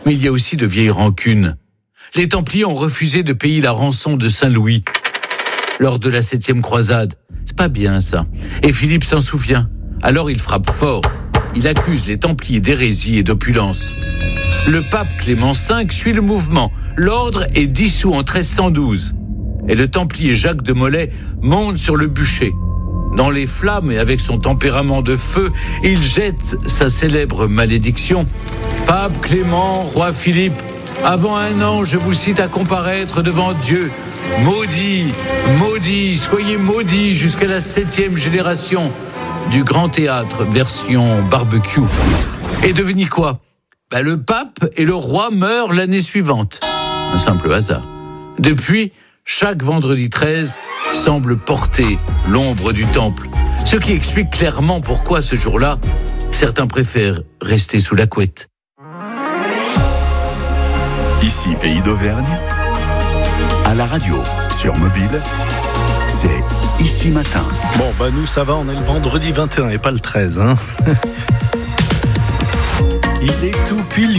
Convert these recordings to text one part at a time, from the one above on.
Mais il y a aussi de vieilles rancunes. Les Templiers ont refusé de payer la rançon de Saint-Louis lors de la 7e croisade. C'est pas bien ça. Et Philippe s'en souvient. Alors il frappe fort. Il accuse les Templiers d'hérésie et d'opulence. Le pape Clément V suit le mouvement. L'ordre est dissous en 1312. Et le Templier Jacques de Molay monte sur le bûcher. Dans les flammes et avec son tempérament de feu, il jette sa célèbre malédiction. Pape Clément, roi Philippe, avant 1 an, je vous cite à comparaître devant Dieu. Maudit, maudit, soyez maudits jusqu'à la 7e génération du Grand Théâtre, version barbecue. Et devinez quoi ? Le pape et le roi meurent l'année suivante. Un simple hasard. Depuis, chaque vendredi 13 semble porter l'ombre du temple. Ce qui explique clairement pourquoi ce jour-là, certains préfèrent rester sous la couette. Ici, Pays d'Auvergne, à la radio, sur mobile, c'est Ici Matin. Bon, nous ça va, on est le vendredi 21 et pas le 13. Il est tout pile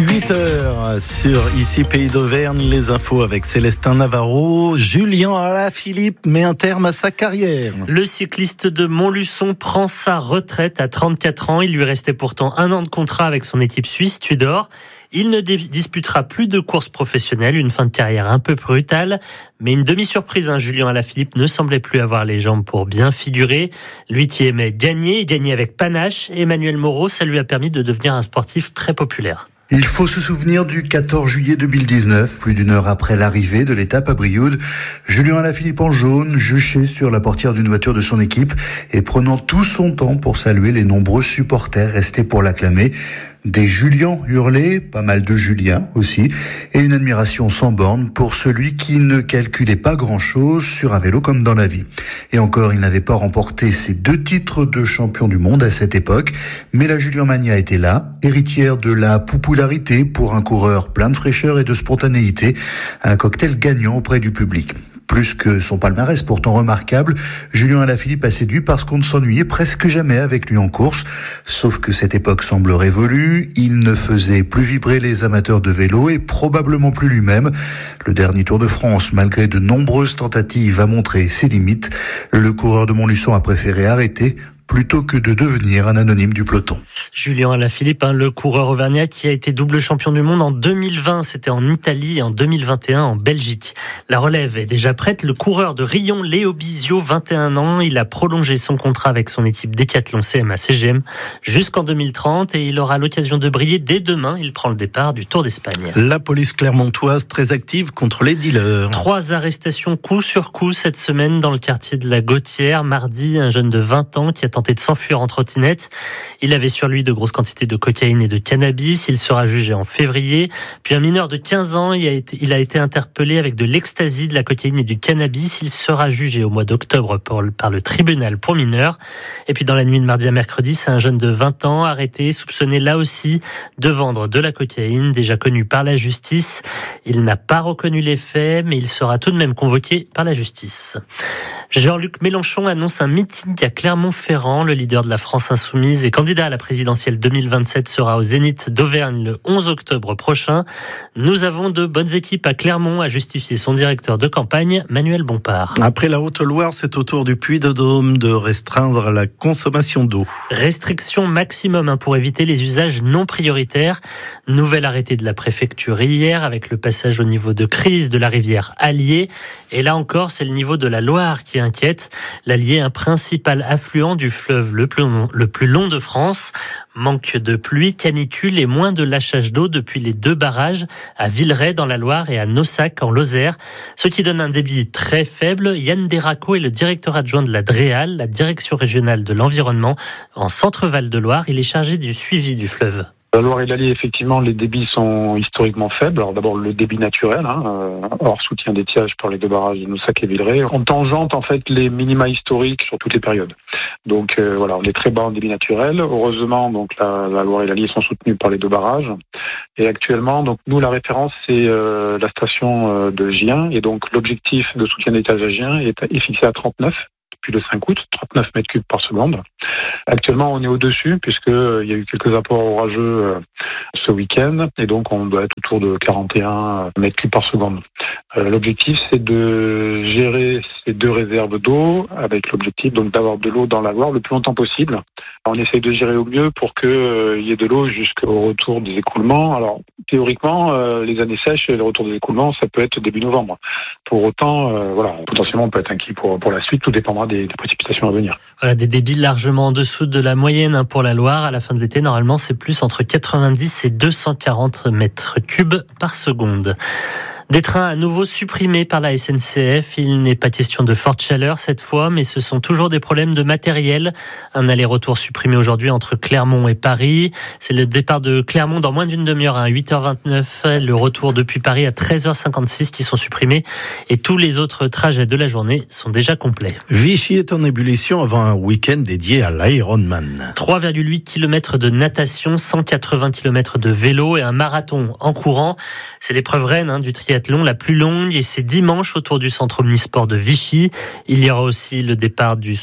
8h sur Ici Pays d'Auvergne, les infos avec Célestin Navarro. Julien Alaphilippe met un terme à sa carrière. Le cycliste de Montluçon prend sa retraite à 34 ans. Il lui restait pourtant 1 an de contrat avec son équipe suisse Tudor. Il ne disputera plus de courses professionnelles, une fin de carrière un peu brutale, mais une demi-surprise. Julien Alaphilippe ne semblait plus avoir les jambes pour bien figurer. Lui qui aimait gagner avec panache, Emmanuel Moreau, ça lui a permis de devenir un sportif très populaire. Il faut se souvenir du 14 juillet 2019, plus d'1 heure après l'arrivée de l'étape à Brioude. Julien Alaphilippe en jaune, juché sur la portière d'une voiture de son équipe et prenant tout son temps pour saluer les nombreux supporters restés pour l'acclamer. Des Julians hurlés, pas mal de Juliens aussi, et une admiration sans borne pour celui qui ne calculait pas grand-chose sur un vélo comme dans la vie. Et encore, il n'avait pas remporté ses 2 titres de champion du monde à cette époque, mais la Julien Mania était là, héritière de la popularité pour un coureur plein de fraîcheur et de spontanéité, un cocktail gagnant auprès du public. Plus que son palmarès pourtant remarquable, Julien Alaphilippe a séduit parce qu'on ne s'ennuyait presque jamais avec lui en course. Sauf que cette époque semble révolue, il ne faisait plus vibrer les amateurs de vélo et probablement plus lui-même. Le dernier Tour de France, malgré de nombreuses tentatives, a montré ses limites. Le coureur de Montluçon a préféré arrêter plutôt que de devenir un anonyme du peloton. Julien Alaphilippe, le coureur auvergnat qui a été double champion du monde en 2020, c'était en Italie, et en 2021 en Belgique. La relève est déjà prête. Le coureur de Rion, Léo Bizio, 21 ans, il a prolongé son contrat avec son équipe Décathlon CMA-CGM jusqu'en 2030 et il aura l'occasion de briller dès demain. Il prend le départ du Tour d'Espagne. La police clermontoise très active contre les dealers. 3 arrestations coup sur coup cette semaine dans le quartier de la Gautière. Mardi, un jeune de 20 ans qui a tenté de s'enfuir en trottinette. Il avait sur lui de grosses quantités de cocaïne et de cannabis. Il sera jugé en février. Puis un mineur de 15 ans, il a été interpellé avec de l'ecstasy, de la cocaïne et du cannabis. Il sera jugé au mois d'octobre par le tribunal pour mineurs. Et puis dans la nuit de mardi à mercredi, c'est un jeune de 20 ans arrêté, soupçonné là aussi de vendre de la cocaïne, déjà connu par la justice. Il n'a pas reconnu les faits, mais il sera tout de même convoqué par la justice. Jean-Luc Mélenchon annonce un meeting à Clermont-Ferrand. Le leader de la France Insoumise et candidat à la présidentielle 2027 sera au Zénith d'Auvergne le 11 octobre prochain. Nous avons de bonnes équipes à Clermont, a justifié son directeur de campagne, Manuel Bompard. Après la Haute-Loire, c'est au tour du Puy-de-Dôme de restreindre la consommation d'eau. Restriction maximum pour éviter les usages non prioritaires. Nouvel arrêté de la préfecture hier avec le passage au niveau de crise de la rivière Allier. Et là encore, c'est le niveau de la Loire qui inquiète. L'Allier, un principal affluent du fleuve le plus long de France. Manque de pluie, canicule et moins de lâchage d'eau depuis les 2 barrages à Villeray dans la Loire et à Nossac en Lozère, ce qui donne un débit très faible. Yann Desraco est le directeur adjoint de la DREAL, la direction régionale de l'environnement, en Centre-Val de Loire. Il est chargé du suivi du fleuve. La Loire et l'Allier, effectivement, les débits sont historiquement faibles. Alors d'abord, le débit naturel, hors soutien d'étiage pour les 2 barrages de Noussac et Villeray. On tangente, en fait, les minima historiques sur toutes les périodes. Donc, on est très bas en débit naturel. Heureusement, donc, la Loire et l'Allier sont soutenus par les 2 barrages. Et actuellement, donc, nous, la référence, c'est la station de Gien. Et donc, l'objectif de soutien d'étiage à Gien est fixé à 39. depuis le 5 août, 39 mètres cubes par seconde. Actuellement, on est au-dessus puisqu'il y a eu quelques apports orageux ce week-end et donc on doit être autour de 41 mètres cubes par seconde. L'objectif, c'est de gérer ces 2 réserves d'eau avec l'objectif donc d'avoir de l'eau dans la Loire le plus longtemps possible. On essaye de gérer au mieux pour qu'il y ait de l'eau jusqu'au retour des écoulements. Alors, théoriquement, les années sèches et le retour des écoulements, ça peut être début novembre. Pour autant, potentiellement, on peut être inquiet pour la suite. Tout dépendra des précipitations à venir. Voilà, des débits largement en dessous de la moyenne pour la Loire. À la fin de l'été, normalement, c'est plus entre 90 et 240 mètres cubes par seconde. Des trains à nouveau supprimés par la SNCF. Il n'est pas question de forte chaleur cette fois, mais ce sont toujours des problèmes de matériel. Un aller-retour supprimé aujourd'hui entre Clermont et Paris. C'est le départ de Clermont dans moins d'une demi-heure à 8h29. Le retour depuis Paris à 13h56 qui sont supprimés. Et tous les autres trajets de la journée sont déjà complets. Vichy est en ébullition avant un week-end dédié à l'Ironman. 3,8 km de natation, 180 km de vélo et un marathon en courant. C'est l'épreuve reine du triathlon la plus longue et c'est dimanche autour du centre omnisport de Vichy. Il y aura aussi le départ du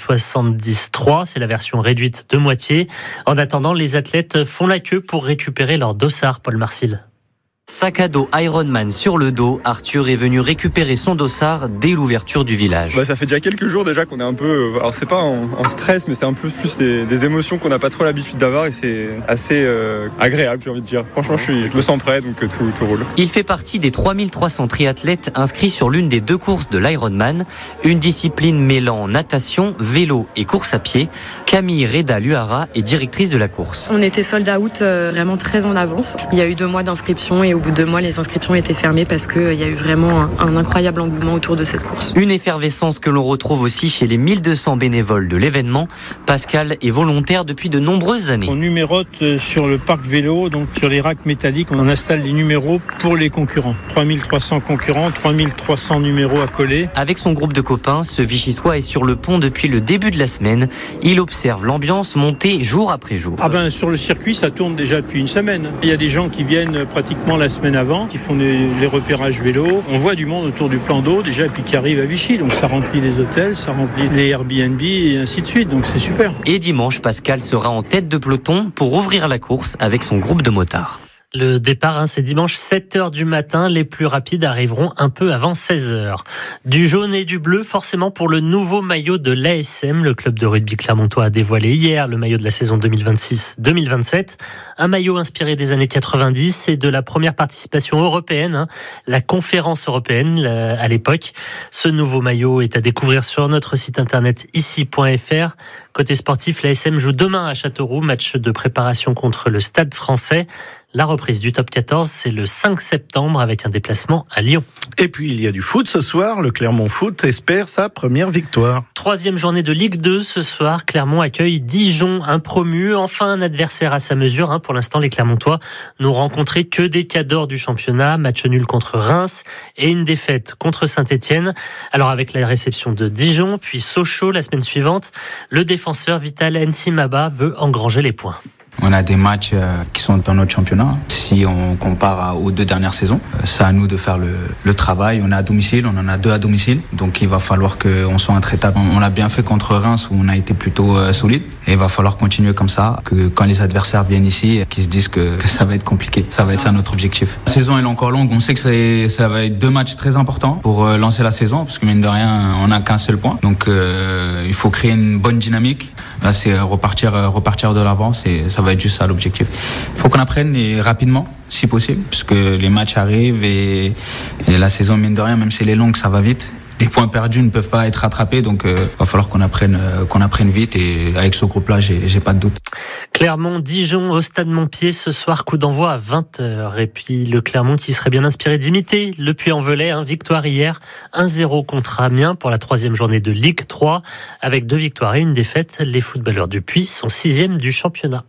70-3, c'est la version réduite de moitié. En attendant, les athlètes font la queue pour récupérer leur dossard, Paul Marcil. Sac à dos Ironman sur le dos, Arthur est venu récupérer son dossard dès l'ouverture du village. Ça fait déjà quelques jours déjà qu'on est un peu, alors c'est pas en stress, mais c'est un peu plus des émotions qu'on n'a pas trop l'habitude d'avoir et c'est assez agréable, j'ai envie de dire. Franchement, je me sens prêt, donc tout roule. Il fait partie des 3300 triathlètes inscrits sur l'une des 2 courses de l'Ironman, une discipline mêlant natation, vélo et course à pied. Camille Reda-Luara est directrice de la course. On était sold out vraiment très en avance. Il y a eu 2 mois d'inscription et au bout de 2 mois, les inscriptions étaient fermées parce qu'il y a eu vraiment un incroyable engouement autour de cette course. Une effervescence que l'on retrouve aussi chez les 1200 bénévoles de l'événement. Pascal est volontaire depuis de nombreuses années. On numérote sur le parc vélo, donc sur les racks métalliques, on installe des numéros pour les concurrents. 3300 concurrents, 3300 numéros à coller. Avec son groupe de copains, ce Vichysois est sur le pont depuis le début de la semaine. Il observe l'ambiance monter jour après jour. Sur le circuit, ça tourne déjà depuis une semaine. Il y a des gens qui viennent pratiquement la semaine avant, qui font les repérages vélo. On voit du monde autour du plan d'eau déjà, et puis qui arrive à Vichy. Donc ça remplit les hôtels, ça remplit les Airbnb et ainsi de suite. Donc c'est super. Et dimanche, Pascal sera en tête de peloton pour ouvrir la course avec son groupe de motards. Le départ, c'est dimanche 7h du matin. Les plus rapides arriveront un peu avant 16h. Du jaune et du bleu, forcément pour le nouveau maillot de l'ASM. Le club de rugby clermontois a dévoilé hier le maillot de la saison 2026-2027. Un maillot inspiré des années 90 et de la première participation européenne, la conférence européenne à l'époque. Ce nouveau maillot est à découvrir sur notre site internet ici.fr. Côté sportif, l'ASM joue demain à Châteauroux, match de préparation contre le Stade français. La reprise du top 14, c'est le 5 septembre avec un déplacement à Lyon. Et puis il y a du foot ce soir. Le Clermont Foot espère sa première victoire. 3e journée de Ligue 2 ce soir. Clermont accueille Dijon, un promu. Enfin un adversaire à sa mesure. Pour l'instant, les Clermontois n'ont rencontré que des cadors du championnat. Match nul contre Reims et une défaite contre Saint-Etienne. Alors avec la réception de Dijon, puis Sochaux la semaine suivante, le défenseur Vital Nsimaba veut engranger les points. On a des matchs qui sont dans notre championnat. Si on compare aux 2 dernières saisons, c'est à nous de faire le travail. On est à domicile, on en a 2 à domicile. Donc il va falloir qu'on soit intraitable. On l'a bien fait contre Reims où on a été plutôt solide. Et il va falloir continuer comme ça. Que quand les adversaires viennent ici, qu'ils se disent que ça va être compliqué. Ça va être ça notre objectif. La saison elle est encore longue. On sait que ça va être 2 matchs très importants pour lancer la saison. Parce que mine de rien, on n'a qu'un seul point. Donc il faut créer une bonne dynamique. Là c'est repartir de l'avant. Ça va être juste ça l'objectif. Il faut qu'on apprenne rapidement, si possible, parce que les matchs arrivent et la saison, mine de rien, même si elle est longue, ça va vite. Les points perdus ne peuvent pas être rattrapés, donc va falloir qu'on apprenne vite et avec ce groupe-là, j'ai pas de doute. Clermont-Dijon au stade Montpied ce soir, coup d'envoi à 20h. Et puis le Clermont qui serait bien inspiré d'imiter le Puy-en-Velay, victoire hier, 1-0 contre Amiens pour la 3e journée de Ligue 3. Avec 2 victoires et une défaite, les footballeurs du Puy sont 6e du championnat.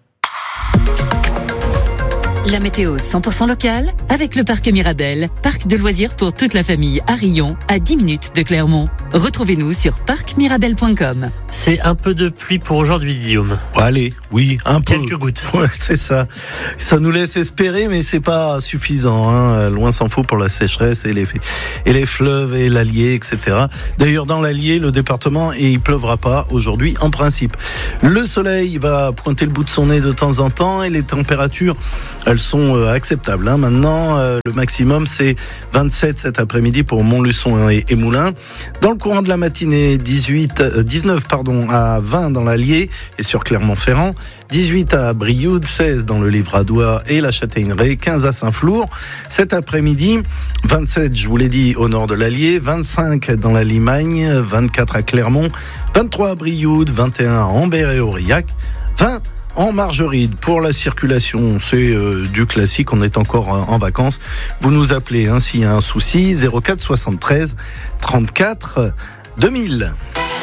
La météo 100% locale avec le parc Mirabel, parc de loisirs pour toute la famille à Rion, à 10 minutes de Clermont. Retrouvez-nous sur parcmirabel.com. C'est un peu de pluie pour aujourd'hui, Guillaume. Allez, oui, un peu. Quelques gouttes. Ouais, c'est ça. Ça nous laisse espérer, mais c'est pas suffisant. Hein. Loin s'en faut pour la sécheresse et les fleuves et l'Allier, etc. D'ailleurs, dans l'Allier, le département, il pleuvra pas aujourd'hui, en principe. Le soleil va pointer le bout de son nez de temps en temps et les températures, elles sont acceptables. Hein. Maintenant, le maximum, c'est 27 cet après-midi pour Montluçon et Moulins. Dans le courant de la matinée, 19 à 20 dans l'Allier et sur Clermont-Ferrand, 18 à Brioude, 16 dans le Livradois et la Châtaigneraie, 15 à Saint-Flour. Cet après-midi, 27, je vous l'ai dit, au nord de l'Allier, 25 dans la Limagne, 24 à Clermont, 23 à Brioude, 21 à Ambert et Aurillac, 20 en Margeride. Pour la circulation, c'est du classique, on est encore en vacances. Vous nous appelez s'il y a un souci, 04 73 34 2000.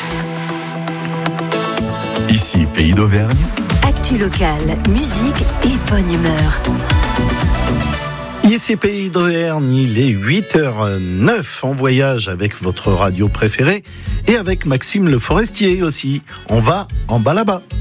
Ici, Pays d'Auvergne. Actu locale, musique et bonne humeur. Ici Pays d'Auvergne, il est 8h09 en voyage avec votre radio préférée et avec Maxime Le Forestier aussi. On va en bas là-bas.